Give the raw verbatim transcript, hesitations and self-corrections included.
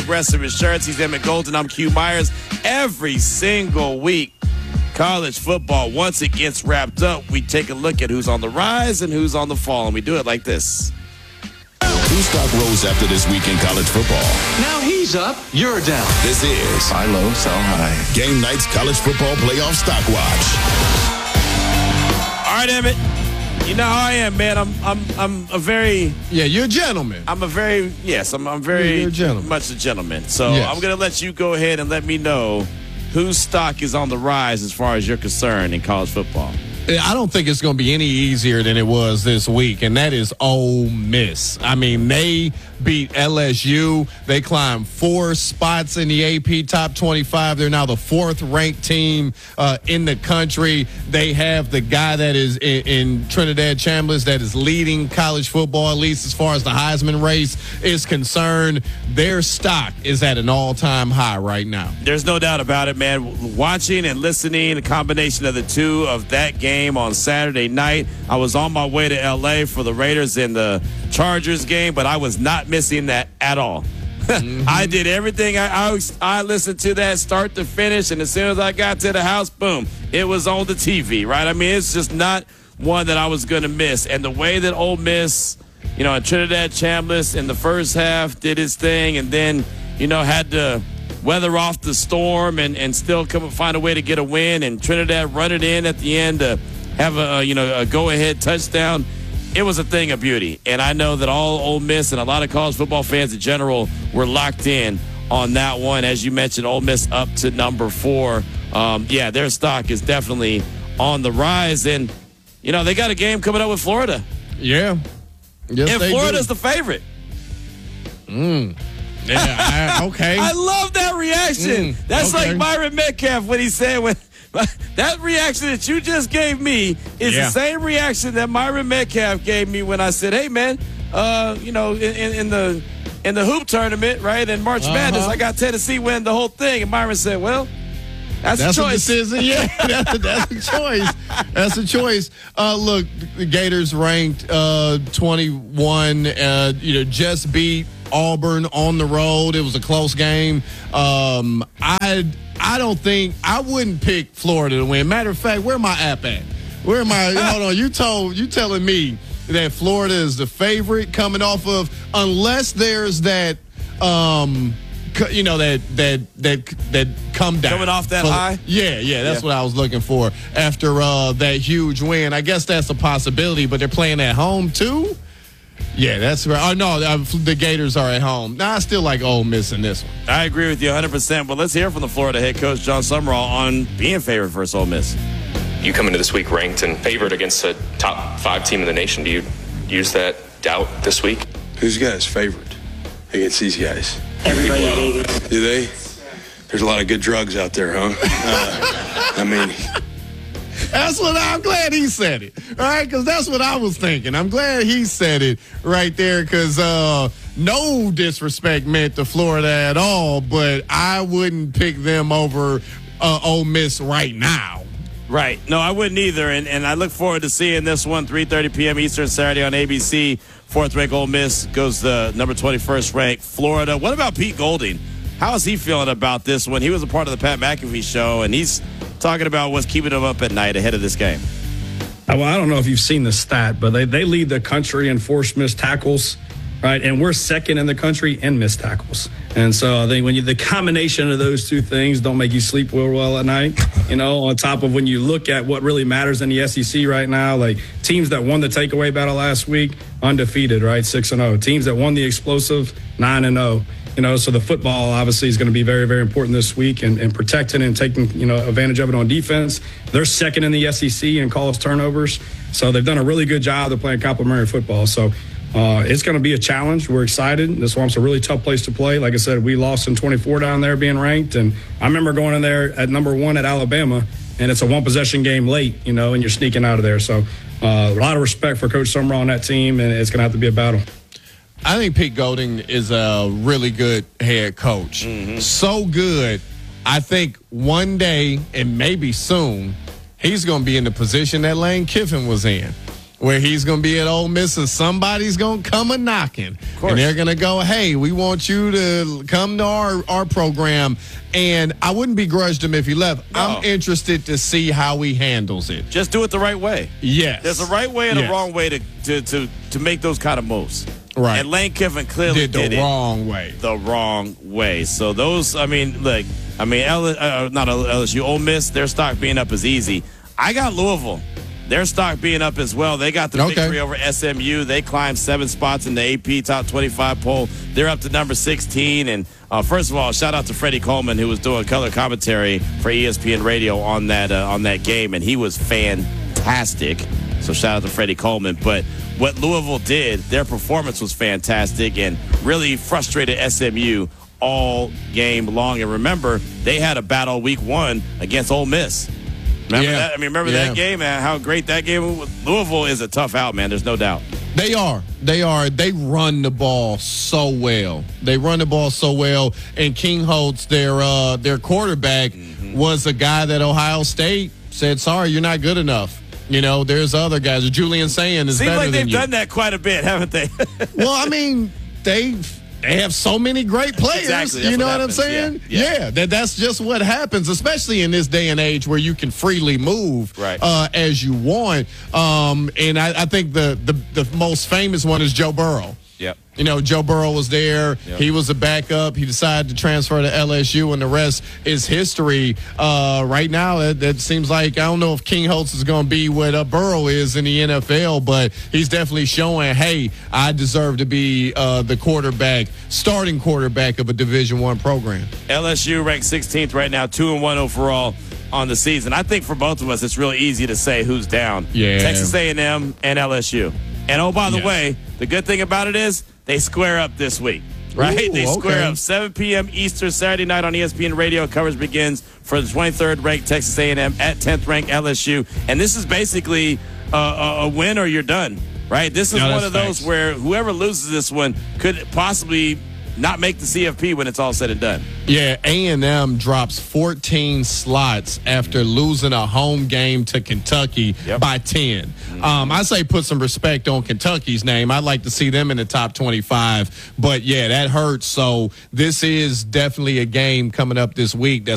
Progressive Insurance. He's Emmett Golden. I'm Q Myers. Every single week, college football, once it gets wrapped up, we take a look at who's on the rise and who's on the fall, and we do it like this. Whose stock rose after this week in college football? Now he's up, you're down. This is Buy low, sell high. Game Night's College Football Playoff Stock Watch. All right, Emmett. You know how I am, man. I'm I'm I'm a very Yeah, you're a gentleman. I'm a very yes, I'm I'm very You're a gentleman. much a gentleman. So Yes. I'm gonna let you go ahead and let me know whose stock is on the rise as far as you're concerned in college football. I don't think it's going to be any easier than it was this week, and that is Ole Miss. I mean, they beat L S U. They climbed four spots in the A P Top twenty-five. They're now the fourth-ranked team uh, in the country. They have the guy that is in, in Trinidad Chambliss that is leading college football, at least as far as the Heisman race is concerned. Their stock is at an all-time high right now. There's no doubt about it, man. Watching and listening, a combination of the two of that game on Saturday night. I was on my way to L A for the Raiders and the Chargers game, but I was not missing that at all. Mm-hmm. I did everything. I, I I listened to that start to finish, and as soon as I got to the house, boom, it was on the T V, right? I mean, it's just not one that I was going to miss. And the way that Ole Miss, you know, Trinidad Chambliss in the first half did his thing and then, you know, had to weather off the storm and, and still come and find a way to get a win, and Trinidad run it in at the end to have a, you know, a go-ahead touchdown. It was a thing of beauty, and I know that all Ole Miss and a lot of college football fans in general were locked in on that one. As you mentioned, Ole Miss up to number four. Um, yeah, their stock is definitely on the rise, and, you know, they got a game coming up with Florida. Yeah. Yes, and they Florida's do. the favorite. Mm. Yeah, I, okay. I love that reaction. Mm, That's okay. like Myron Metcalf when he said, when that reaction that you just gave me is Yeah. the same reaction that Myron Metcalf gave me when I said, hey, man, uh, you know, in, in, in the in the hoop tournament, right, in March Uh-huh. Madness, I got Tennessee win the whole thing. And Myron said, well, that's, That's a a choice. decision. Yeah, that's, that's a choice. That's a choice. Uh, look, the Gators ranked uh, twenty-one. Uh, you know, just beat Auburn on the road. It was a close game. Um, I I don't think I wouldn't pick Florida to win. Matter of fact, where my app at? Where am I? Hold on. You told you telling me that Florida is the favorite coming off of, unless there's that. Um, You know, that that that that come down. Coming off that So, high? Yeah, yeah, that's Yeah. what I was looking for after uh, that huge win. I guess that's a possibility, but they're playing at home too? Yeah, that's right. Oh, no, uh, the Gators are at home. Now, I still like Ole Miss in this one. I agree with you one hundred percent. But let's hear from the Florida head coach, John Summerall, on being favored versus Ole Miss. You come into this week ranked and favored against a top five team in the nation. Do you use that doubt this week? Who's guys favored against these guys? Everybody. Do they? There's a lot of good drugs out there, huh? Uh, I mean, That's what I'm glad he said it. All right, because that's what I was thinking. I'm glad he said it right there because uh, no disrespect meant to Florida at all, but I wouldn't pick them over uh, Ole Miss right now. Right. No, I wouldn't either. And and I look forward to seeing this one, three thirty p.m. Eastern, Saturday on A B C. Fourth-ranked Ole Miss goes to number twenty-first ranked Florida. What about Pete Golding? How is he feeling about this one? He was a part of the Pat McAfee show, and he's talking about what's keeping him up at night ahead of this game. Well, I don't know if you've seen the stat, but they, they lead the country in forced missed tackles, right? And we're second in the country in missed tackles. And so I think when you, the combination of those two things don't make you sleep real well at night, you know, on top of when you look at what really matters in the S E C right now, like teams that won the takeaway battle last week, undefeated, right? six and oh. Teams that won the explosive, nine and oh. You know, so the football obviously is going to be very, very important this week and, and protecting and taking, you know, advantage of it on defense. They're second in the S E C in calls turnovers. So they've done a really good job. They're playing complementary football. So uh, it's going to be a challenge. We're excited. This one's a really tough place to play. Like I said, we lost in twenty-four down there being ranked. And I remember going in there at number one at Alabama, and it's a one possession game late, you know, and you're sneaking out of there. So uh, a lot of respect for Coach Summerall on that team, and it's going to have to be a battle. I think Pete Golding is a really good head coach. Mm-hmm. So good, I think one day, and maybe soon, he's going to be in the position that Lane Kiffin was in. where he's going to be at Ole Miss and somebody's going to come a knocking. And they're going to go, hey, we want you to come to our, our program. And I wouldn't begrudge him if he left. No. I'm interested to see how he handles it. Just do it the right way. Yes. There's a right way and yes. a wrong way to, to, to, to make those kind of moves. Right. And Lane Kiffin clearly did the did it wrong way. the wrong way. So those, I mean, look, I mean, L, uh, not L S U, Ole Miss, their stock being up is easy. I got Louisville. Their stock being up as well. They got the Okay. victory over S M U. They climbed seven spots in the A P Top twenty-five poll. They're up to number sixteen. And uh, first of all, shout out to Freddie Coleman, who was doing color commentary for E S P N Radio on that uh, on that game, and he was fantastic. So shout out to Freddie Coleman. But what Louisville did, their performance was fantastic and really frustrated S M U all game long. And remember, they had a battle week one against Ole Miss. Remember Yeah. that? I mean, remember Yeah. that game, man? How great that game was. Louisville is a tough out, man. There's no doubt. They are. They are. They run the ball so well. They run the ball so well. And King Holtz, their uh, their quarterback, mm-hmm. was a guy that Ohio State said, sorry, you're not good enough. You know, there's other guys. Julian Saying is Seems better like than they've you. done that quite a bit, haven't they? Well, I mean, they they have so many great players. Exactly, that's you know what what, I'm happens. saying? Yeah, yeah. that that's just what happens, especially in this day and age where you can freely move Right. uh, as you want. Um, and I, I think the, the the most famous one is Joe Burrow. Yep. You know, Joe Burrow was there. Yep. He was a backup. He decided to transfer to L S U, and the rest is history. Uh, right now, it, it seems like I don't know if King Holtz is going to be what uh, Burrow is in the N F L, but he's definitely showing, hey, I deserve to be uh, the quarterback, starting quarterback of a Division One program. L S U ranked sixteenth right now, two and one overall on the season. I think for both of us, it's really easy to say who's down. Yeah. Texas A and M and L S U. And oh, by the Yeah. way, the good thing about it is they square up this week, right? Ooh, they square okay. up seven p.m. Eastern Saturday night on E S P N Radio. Coverage begins for the twenty-third ranked Texas A and M at tenth ranked L S U. And this is basically a, a, a win or you're done, right? This is No, one that's of those facts. where whoever loses this one could possibly not make the C F P when it's all said and done. Yeah, A and M drops fourteen slots after losing a home game to Kentucky Yep. by ten. Um, I say put some respect on Kentucky's name. I'd like to see them in the top twenty-five. But, yeah, that hurts. So this is definitely a game coming up this week that's